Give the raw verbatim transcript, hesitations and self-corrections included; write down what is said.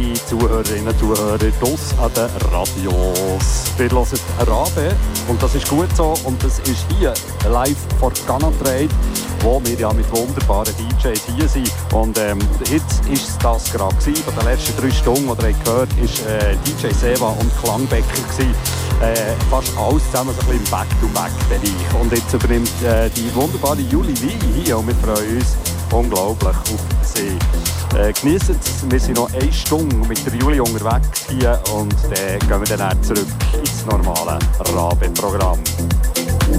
liebe Zuhörerinnen und Zuhörer draussen an den Radios. Wir hören Rabe und das ist gut so. Und das ist hier live vor Ghana Trade, wo wir ja mit wunderbaren D Js hier sind. Und ähm, jetzt ist es das gerade gewesen. Von den letzten drei Stunden, die ihr gehört habt, ist äh, D J Seva und Klangbecker gewesen. Äh, fast alles zusammen so ein bisschen im Back-to-Back-Bereich. Und jetzt übernimmt äh, die wunderbare Julie Lee hier und wir freuen uns unglaublich auf sie. Äh, geniessen es, wir sind noch eine Stunde mit der Julie unterwegs hier und dann gehen wir dann zurück ins normale Rabe-Programm.